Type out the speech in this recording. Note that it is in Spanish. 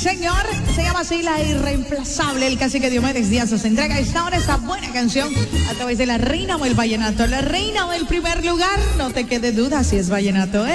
señor. Se llama así La Irreemplazable. El cacique Diomedes Díaz nos entrega esta hora esta buena canción a través de la reina del vallenato. La reina del primer lugar. No te quede duda si es vallenato,